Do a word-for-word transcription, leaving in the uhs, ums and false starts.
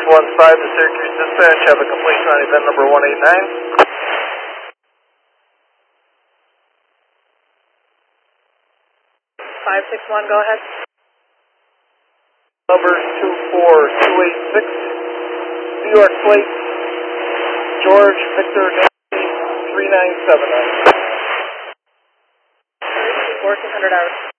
one five to Syracuse Dispatch, have a completion on event number one eight nine. five six one, go ahead. Number two four two eight six, New York plate, George Victor Nancy three nine seven nine. fourteen hundred hours.